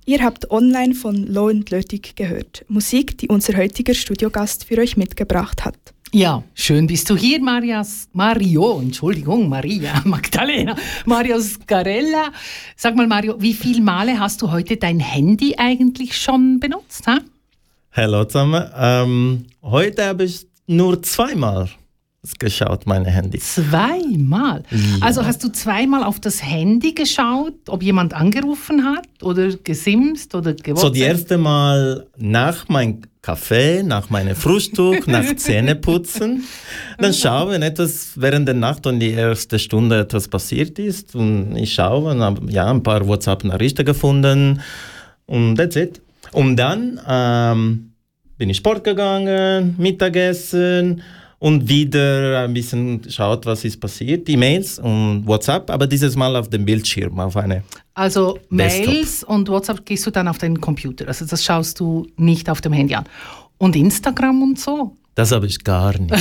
Ihr habt online von Low & Lötig gehört. Musik, die unser heutiger Studiogast für euch mitgebracht hat. Ja, schön bist du hier, Maria Magdalena, Mario Scarella. Sag mal, Mario, wie viele Male hast du heute dein Handy eigentlich schon benutzt? Ha? Hallo zusammen. Heute habe ich nur 2 Mal geschaut, meine Handy. 2 Mal? Ja. Also hast du 2 Mal auf das Handy geschaut, ob jemand angerufen hat oder gesimst oder gewatcht? So, die erste Mal nach meinem Kaffee, nach meinem Frühstück, nach Zähneputzen. Dann schaue, wenn etwas während der Nacht und die erste Stunde etwas passiert ist. Und ich schaue und habe ein paar WhatsApp-Nachrichten gefunden. Und that's it. Und dann bin ich Sport gegangen, Mittagessen und wieder ein bisschen schaut, was ist passiert. E-Mails und WhatsApp, aber dieses Mal auf dem Bildschirm, auf eine Also Desktop. Mails und WhatsApp gehst du dann auf deinen Computer. Also das schaust du nicht auf dem Handy an. Und Instagram und so? Das habe ich gar nicht.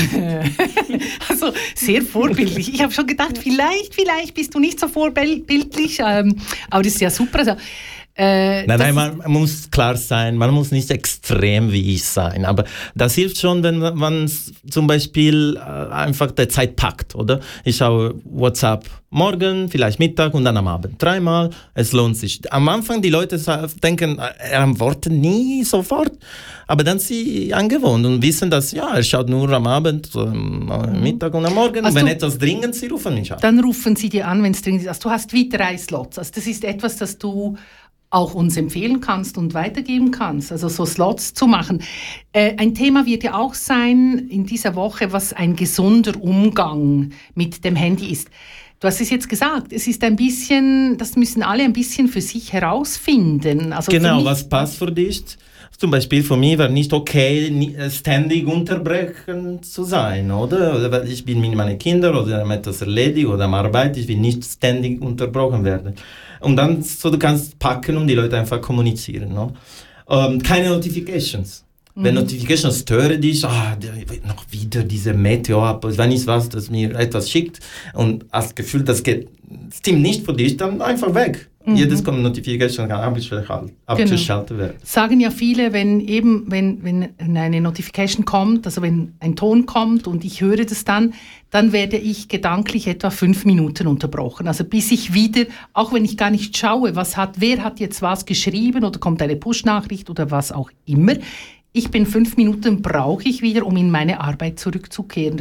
Also sehr vorbildlich. Ich habe schon gedacht, vielleicht bist du nicht so vorbildlich, aber das ist ja super. Also, Nein, man muss klar sein, man muss nicht extrem wie ich sein, aber das hilft schon, wenn man zum Beispiel einfach der Zeit packt, oder? Ich schaue WhatsApp morgen, vielleicht Mittag und dann am Abend 3 Mal, es lohnt sich. Am Anfang die Leute denken, er antwortet nie sofort, aber dann sind sie angewohnt und wissen, dass er schaut nur am Abend, am Mittag und am Morgen. Also und wenn etwas dringend ist, sie rufen mich an. Dann rufen sie dir an, wenn es dringend ist. Also du hast wie 3 Slots, also das ist etwas, das du auch uns empfehlen kannst und weitergeben kannst, also so Slots zu machen. Ein Thema wird ja auch sein in dieser Woche, was ein gesunder Umgang mit dem Handy ist. Du hast es jetzt gesagt, es ist ein bisschen, das müssen alle ein bisschen für sich herausfinden. Also genau, was passt für dich? Zum Beispiel für mich war nicht okay, ständig unterbrechen zu sein, oder? Weil ich bin mit meinen Kindern oder etwas erledigt oder am Arbeit, ich will nicht ständig unterbrochen werden. Und dann so du kannst packen und die Leute einfach kommunizieren. No? Keine Notifications. Wenn Notifications stören dich, noch wieder diese Meteor-App, wenn ich was, das mir etwas schickt und hast das Gefühl, das stimmt nicht für dich, dann einfach weg. Jedes Notification kann abgeschaltet werden. Sagen ja viele, wenn eine Notification kommt, also wenn ein Ton kommt und ich höre das dann werde ich gedanklich etwa 5 Minuten unterbrochen. Also bis ich wieder, auch wenn ich gar nicht schaue, wer hat jetzt was geschrieben oder kommt eine Push-Nachricht oder was auch immer. Ich bin 5 Minuten brauche ich wieder, um in meine Arbeit zurückzukehren.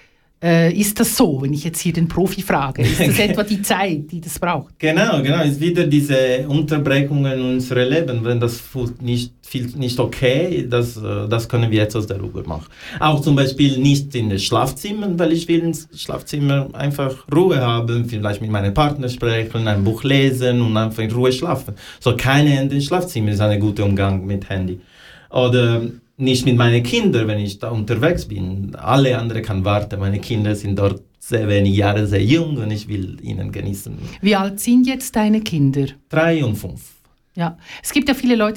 Ist das so, wenn ich jetzt hier den Profi frage? Ist das etwa die Zeit, die das braucht? Genau. Es ist wieder diese Unterbrechungen in unserem Leben. Wenn das nicht okay ist, das können wir etwas darüber machen. Auch zum Beispiel nicht in den Schlafzimmern, weil ich will ins Schlafzimmer einfach Ruhe haben, vielleicht mit meinem Partner sprechen, ein Buch lesen und einfach in Ruhe schlafen. So keine Hände im Schlafzimmer ist ein guter Umgang mit Handy. Oder nicht mit meinen Kindern, wenn ich da unterwegs bin. Alle anderen kann warten. Meine Kinder sind dort sehr wenig Jahre, sehr jung und ich will ihnen genießen. Wie alt sind jetzt deine Kinder? 3 und 5. Ja, es gibt ja viele Leute,